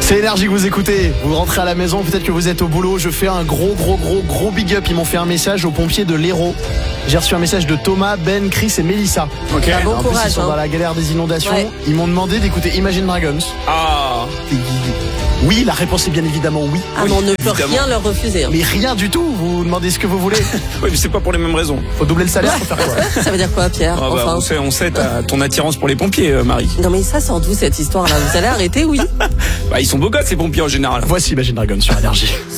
C'est Énergie que vous écoutez. Vous rentrez à la maison, peut-être que vous êtes au boulot. Je fais un gros big up. Ils m'ont fait un message aux pompiers de l'Hérault. J'ai reçu un message de Thomas, Ben, Chris et Mélissa. Ok. En Bon plus, courage. ils sont dans la galère des inondations. Ouais. Ils m'ont demandé d'écouter Imagine Dragons. Ah. Oui, la réponse est bien évidemment oui. Ah, mais on ne peut rien leur refuser. Mais rien du tout. Vous demandez ce que vous voulez. Oui, mais c'est pas pour les mêmes raisons. Faut doubler le salaire pour faire quoi? Ça veut dire quoi, Pierre? Ah bah, Enfin. on sait ton attirance pour les pompiers, Marie. Non mais ça sort d'où cette histoire-là? Vous allez arrêter, oui? Bah, ils sont beaux gosses, les pompiers en général. Voici Imagine Dragons sur Énergie.